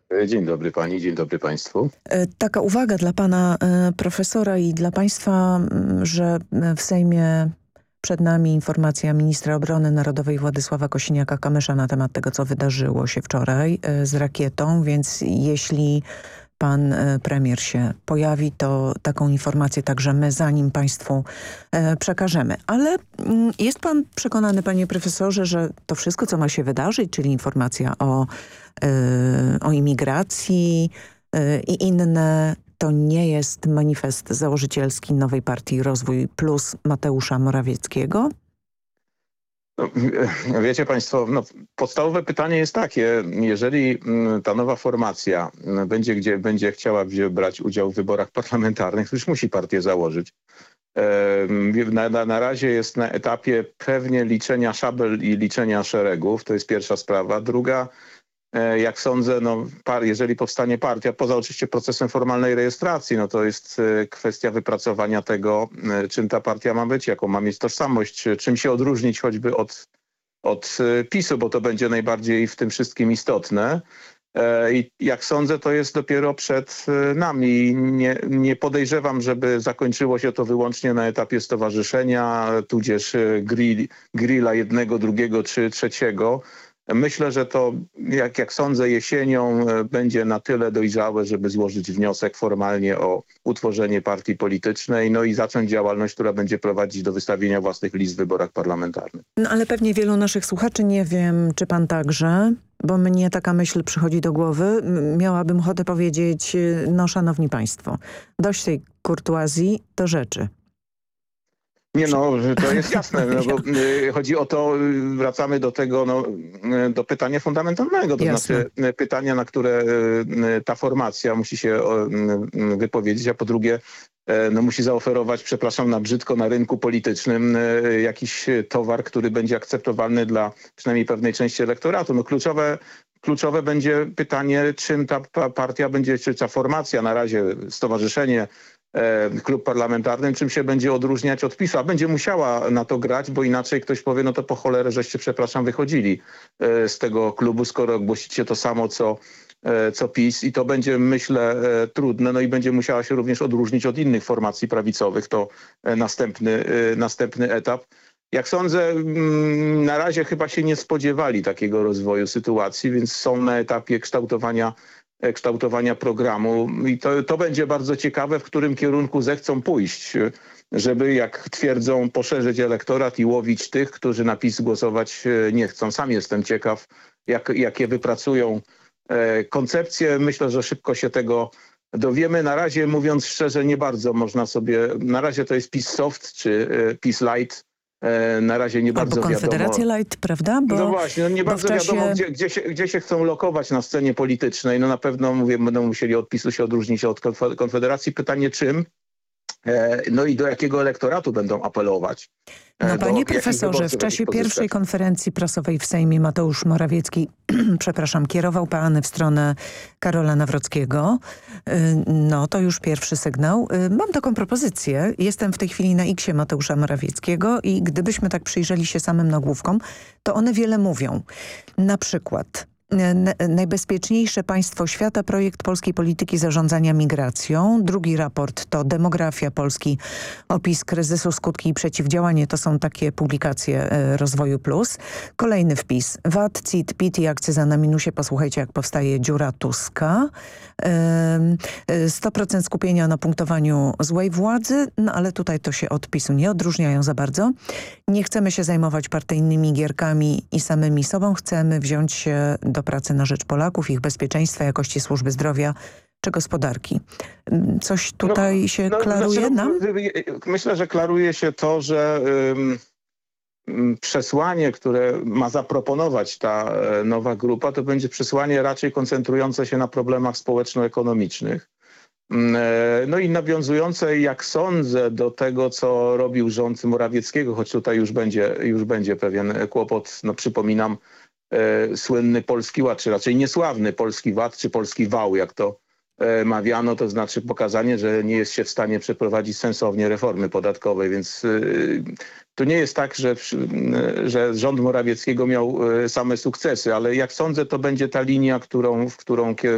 Dzień dobry pani, dzień dobry państwu. Taka uwaga dla pana profesora i dla państwa, że w Sejmie przed nami informacja ministra obrony narodowej Władysława Kosiniaka-Kamysza na temat tego, co wydarzyło się wczoraj z rakietą, więc jeśli pan premier się pojawi, to taką informację także my zanim państwu przekażemy. Ale jest pan przekonany, panie profesorze, że to wszystko, co ma się wydarzyć, czyli informacja o imigracji i inne, to nie jest manifest założycielski nowej partii Rozwój Plus Mateusza Morawieckiego? No, wiecie państwo, podstawowe pytanie jest takie, jeżeli ta nowa formacja będzie chciała brać udział w wyborach parlamentarnych, to już musi partię założyć. Na razie jest na etapie pewnie liczenia szabel i liczenia szeregów, to jest pierwsza sprawa. Druga, jak sądzę, jeżeli powstanie partia, poza oczywiście procesem formalnej rejestracji, no to jest kwestia wypracowania tego, czym ta partia ma być, jaką ma mieć tożsamość, czym się odróżnić choćby od PiS-u, bo to będzie najbardziej w tym wszystkim istotne. I jak sądzę, to jest dopiero przed nami. Nie podejrzewam, żeby zakończyło się to wyłącznie na etapie stowarzyszenia, tudzież grilla jednego, drugiego czy trzeciego. Myślę, że to, jak sądzę, jesienią będzie na tyle dojrzałe, żeby złożyć wniosek formalnie o utworzenie partii politycznej, no i zacząć działalność, która będzie prowadzić do wystawienia własnych list w wyborach parlamentarnych. No ale pewnie wielu naszych słuchaczy, nie wiem, czy pan także, bo mnie taka myśl przychodzi do głowy, miałabym ochotę powiedzieć, no szanowni państwo, dość tej kurtuazji do rzeczy. Nie to jest jasne, bo chodzi o to, wracamy do tego, do pytania fundamentalnego, to znaczy pytania, na które ta formacja musi się wypowiedzieć, a po drugie musi zaoferować, przepraszam na brzydko, na rynku politycznym jakiś towar, który będzie akceptowalny dla przynajmniej pewnej części elektoratu. Kluczowe będzie pytanie, czym ta partia będzie, czy ta formacja, na razie stowarzyszenie, klub parlamentarny, czym się będzie odróżniać od PiS-u, a będzie musiała na to grać, bo inaczej ktoś powie, no to po cholerę żeście, przepraszam, wychodzili z tego klubu, skoro głosicie to samo, co PiS, i to będzie, myślę, trudne, no i będzie musiała się również odróżnić od innych formacji prawicowych. To następny etap. Jak sądzę, na razie chyba się nie spodziewali takiego rozwoju sytuacji, więc są na etapie kształtowania programu i to będzie bardzo ciekawe, w którym kierunku zechcą pójść, żeby, jak twierdzą, poszerzyć elektorat i łowić tych, którzy na PiS głosować nie chcą. Sam jestem ciekaw, jakie wypracują koncepcje. Myślę, że szybko się tego dowiemy. Na razie, mówiąc szczerze, nie bardzo można sobie, na razie to jest PiS Soft czy PiS Light. Na razie nie bardzo wiadomo. Albo Konfederacja Light, prawda? No właśnie, nie bardzo wiadomo, gdzie się chcą lokować na scenie politycznej. No na pewno, mówię, będą musieli od PiS-u się odróżnić od Konfederacji. Pytanie czym? No i do jakiego elektoratu będą apelować? No panie profesorze, w czasie pierwszej konferencji prasowej w Sejmie Mateusz Morawiecki, kierował peany w stronę Karola Nawrockiego. No to już pierwszy sygnał. Mam taką propozycję. Jestem w tej chwili na X-ie Mateusza Morawieckiego i gdybyśmy tak przyjrzeli się samym nagłówkom, to one wiele mówią. Na przykład najbezpieczniejsze państwo świata, projekt polskiej polityki zarządzania migracją. Drugi raport to demografia Polski, opis kryzysu, skutki i przeciwdziałanie. To są takie publikacje Rozwoju Plus. Kolejny wpis. VAT, CIT, PIT i akcyza na minusie. Posłuchajcie, jak powstaje dziura Tuska. 100% skupienia na punktowaniu złej władzy, no ale tutaj to się od PiS-u nie odróżniają za bardzo. Nie chcemy się zajmować partyjnymi gierkami i samymi sobą. Chcemy wziąć się do pracy na rzecz Polaków, ich bezpieczeństwa, jakości służby zdrowia czy gospodarki. Coś tutaj się klaruje nam? Myślę, że klaruje się to, że przesłanie, które ma zaproponować ta nowa grupa, to będzie przesłanie raczej koncentrujące się na problemach społeczno-ekonomicznych. No i nawiązujące, jak sądzę, do tego, co robił rząd Morawieckiego, choć tutaj już będzie pewien kłopot. No przypominam, słynny Polski Ład, czy raczej niesławny Polski Ład, czy Polski Wał, jak to mawiano, to znaczy pokazanie, że nie jest się w stanie przeprowadzić sensownie reformy podatkowej, więc to nie jest tak, że rząd Morawieckiego miał same sukcesy, ale jak sądzę, to będzie ta linia, w którą